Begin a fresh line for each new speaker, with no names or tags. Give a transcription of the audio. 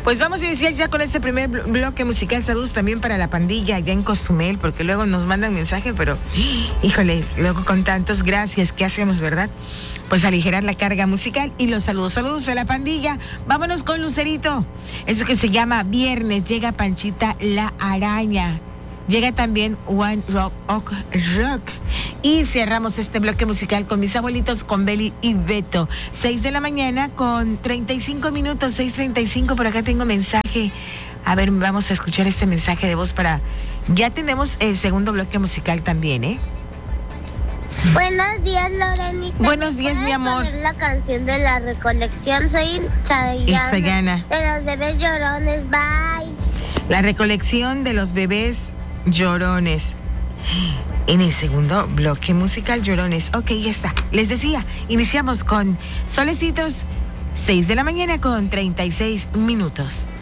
Pues vamos a iniciar ya con este primer bloque musical. Saludos también para la pandilla allá en Cozumel, porque luego nos mandan mensaje, pero híjole, luego con tantos gracias, ¿qué hacemos, verdad? Pues aligerar la carga musical y los saludos. Saludos a la pandilla. Vámonos con Lucerito. Eso que se llama Viernes. Llega Panchita la Araña. Llega también One Rock Rock. Y cerramos este bloque musical con mis abuelitos, con Beli y Beto. 6 de la mañana con 35 minutos, 6:35. Por acá tengo mensaje. A ver, vamos a escuchar este mensaje de voz para... Ya tenemos el segundo bloque musical también, ¿eh?
Buenos días, Lorenita.
Buenos días, mi amor.
Poner la canción de la recolección. Soy Chayana. De los bebés llorones. Bye.
La recolección de los bebés llorones. En el segundo bloque musical, llorones. Ok, ya está. Les decía, iniciamos con Solecitos, 6 de la mañana con 36 minutos.